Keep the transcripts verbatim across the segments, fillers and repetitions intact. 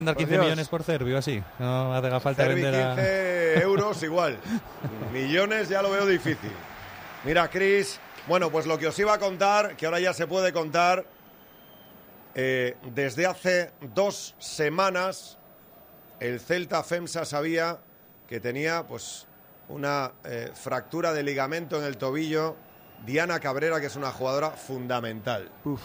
Dar quince millones por Cervi o así. No hace falta Cervi vender a... quince euros igual. Millones ya lo veo difícil. Mira, Chris, bueno, pues lo que os iba a contar, que ahora ya se puede contar, eh, desde hace dos semanas el Celta FEMSA sabía que tenía pues una eh, fractura de ligamento en el tobillo. Diana Cabrera, que es una jugadora fundamental. Uf.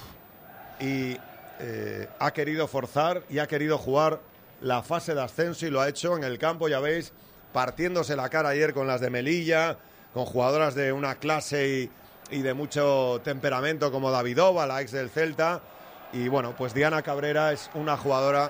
Y eh, ha querido forzar y ha querido jugar la fase de ascenso y lo ha hecho en el campo, ya veis, partiéndose la cara ayer con las de Melilla, con jugadoras de una clase y, y de mucho temperamento como Davidova, la ex del Celta. Y bueno, pues Diana Cabrera es una jugadora,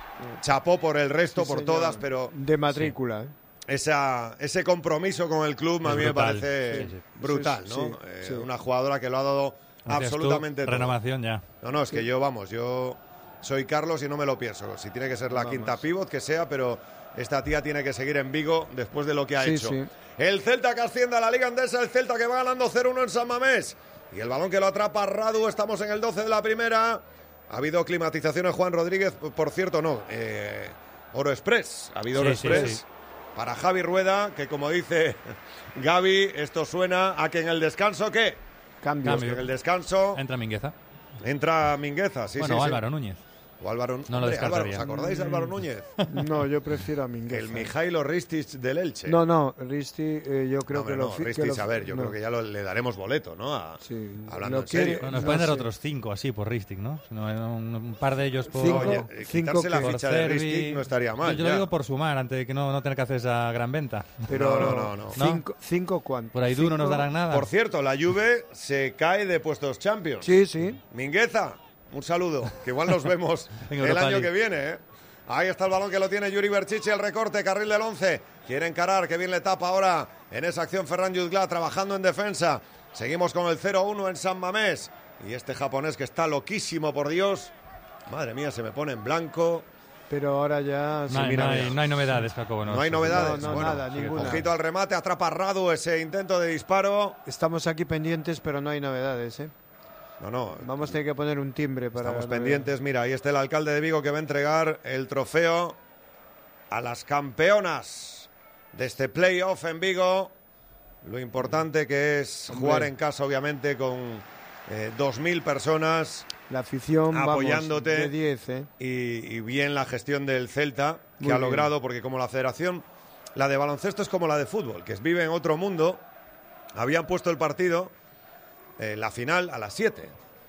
chapó por el resto, Sí, por señor. todas, pero De matrícula, ¿eh? esa, ese compromiso con el club a mí brutal. me parece Sí, sí. brutal, Sí, ¿no? sí, Eh, sí. Una jugadora que lo ha dado Decías absolutamente tú, todo. renovación ya. No, no, es que yo, vamos, yo soy Carlos y no me lo pienso. Si tiene que ser la Vamos. quinta pívot, que sea, pero esta tía tiene que seguir en Vigo después de lo que ha Sí, hecho. sí. El Celta que asciende a la Liga Endesa, el Celta que va ganando cero uno en San Mamés. Y el balón que lo atrapa Radu, estamos en el doce de la primera. Ha habido climatizaciones, Juan Rodríguez, por cierto, no. Eh, Oro Express, ha habido Oro Sí, sí, Express. sí. Para Javi Rueda, que como dice Gaby, esto suena a que en el descanso, ¿qué? Cambio. Cambio. En el descanso Entra Mingueza. entra Mingueza, sí, bueno, sí, sí. Álvaro Núñez. O Álvaro, No lo Hombre, Álvaro, descartaría. ¿os acordáis de Álvaro Núñez? No, yo prefiero a Mingueza. El Mijailo Ristich del Elche. No, no, Risti, eh, yo creo No, que hombre, lo... no, fi- que Ristich, lo- a ver, yo no. creo que ya lo- le daremos boleto, ¿no? A- Sí, hablando lo en serio. quiere- Bueno, nos No pueden dar sé. otros cinco así por Ristic, ¿no? Si no, un, un par de ellos por... Cinco. Oye, eh, cinco quitarse la que- ficha por de Cervi. Ristich no estaría mal. Yo, yo lo ya. digo por sumar, antes de que no, no tener que hacer esa gran venta. Pero No, no, no, no. Cinco, cinco cuánto. Por ahí duro no nos Cinco- darán nada. Por cierto, la Juve se cae de puestos Champions. Sí, sí. Mingueza, un saludo, que igual nos vemos En el Europa año League. que viene, ¿eh? Ahí está el balón que lo tiene Yuri Berchichi, el recorte, carril del once. Quiere encarar, que bien le tapa ahora en esa acción Ferran Jutgla, trabajando en defensa. Seguimos con el cero uno en San Mamés. Y este japonés que está loquísimo, por Dios. Madre mía, se me pone en blanco. Pero ahora ya... No, hay- mira, no hay, mira. no hay novedades, Jacobo. No hay novedades. No, no, Bueno, nada, ninguna. Ojito al remate, atrapa Radu ese intento de disparo. Estamos aquí pendientes, pero no hay novedades, ¿eh? No, no, Vamos a tener que poner un timbre para... estamos la novedad. pendientes. Mira, ahí está el alcalde de Vigo que va a entregar el trofeo a las campeonas de este playoff en Vigo. Lo importante que es Hombre. jugar en casa, obviamente, con eh, dos mil personas La afición, apoyándote. vamos, de diez, ¿eh? y, y bien la gestión del Celta, que Muy ha bien. logrado, porque como la federación, la de baloncesto es como la de fútbol, que vive en otro mundo. Habían puesto el partido, eh, la final, a las siete.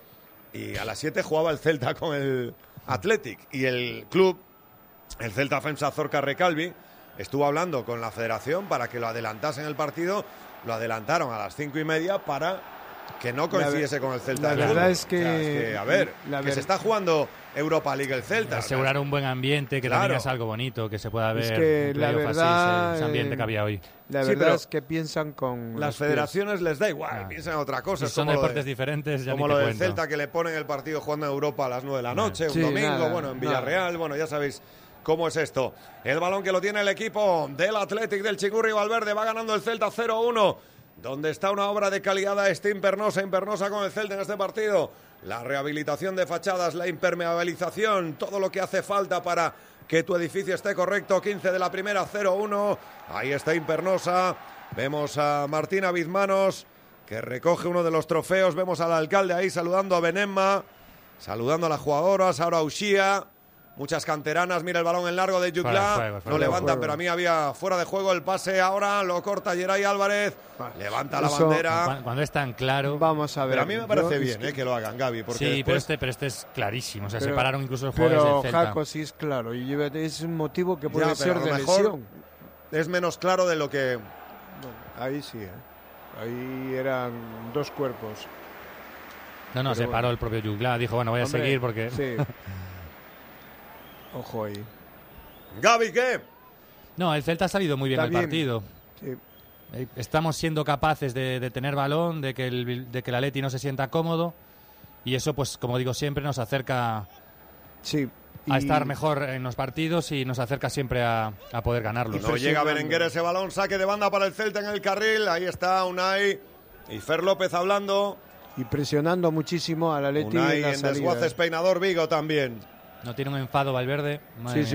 Y a las siete jugaba el Celta con el Athletic. Y el club, el Celta FEMSA Zorca Recalvi, estuvo hablando con la federación para que lo adelantasen el partido. Lo adelantaron a las cinco y media para que no coincidiese ver- con el Celta. la del verdad fútbol. es que- O sea, es que, a ver, la que ver- se está jugando Europa League el Celta. Asegurar un buen ambiente, que Claro. también es algo bonito, que se pueda ver Es que un la playoff así, verdad, ese, ese ambiente eh, que había hoy. La Sí, verdad pero es que piensan con... Las los pies. federaciones les da igual, Ah. piensan en otra cosa. Si Es son como lo deportes de- diferentes, ya Como ni lo te del cuento. Celta, que le ponen el partido jugando en Europa a las nueve de la noche, Sí, un domingo, nada, bueno, en nada. Villarreal, bueno, ya sabéis cómo es esto. El balón que lo tiene el equipo del Athletic del Chingurri Valverde, va ganando el Celta cero uno. Donde está una obra de calidad, está Impernosa, Impernosa con el Celta en este partido. La rehabilitación de fachadas, la impermeabilización, todo lo que hace falta para que tu edificio esté correcto. quince de la primera, cero uno. Ahí está Impernosa. Vemos a Martina Bizmanos, que recoge uno de los trofeos. Vemos al alcalde ahí saludando a Benemma, saludando a las jugadoras, ahora a Uxía. Muchas canteranas, mira el balón en largo de Fuera de Jutgla. juego, fuera No de levantan, juego. pero a mí había fuera de juego el pase. Ahora lo corta Geray Álvarez. Vale. Levanta la Eso- bandera. Cuando, cuando es tan claro... Vamos a ver. Pero a mí me parece yo- bien es que- eh, que lo hagan, Gaby, porque sí, después... pero, este, pero este es clarísimo. O sea, Pero- separaron incluso los jugadores Pero, del Celta. Jaco, sí es claro. Y yo- es un motivo que puede Ya, pero ser a lo de mejor lesión. es menos claro de lo que... Bueno, ahí sí, ¿eh? Ahí eran dos cuerpos. No, no, pero se bueno. paró el propio Jutgla. Dijo, bueno, voy a Hombre, seguir porque... Sí. Ojo ahí. Gaby, ¿qué? No, el Celta ha salido muy bien Está al bien. partido. Sí. Eh, Estamos siendo capaces de, de tener balón, de que el de que el Atleti no se sienta cómodo. Y eso, pues, como digo siempre, nos acerca Sí. a Y- estar mejor en los partidos y nos acerca siempre a, a poder ganarlos. No llega Berenguer ese balón, saque de banda para el Celta en el carril. Ahí está Unai y Fer López hablando. Y presionando muchísimo al Atleti Unai en la en salida. desguaces peinador Vigo también. No tiene un enfado Valverde. Madre Sí, mía. sí.